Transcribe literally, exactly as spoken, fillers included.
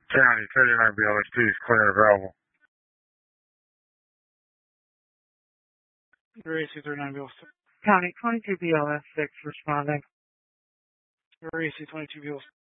County, thirty-nine B L S two is clear and available. Your A C thirty-nine B L S two. County, twenty-two B L S six responding. Your A C twenty-two B L S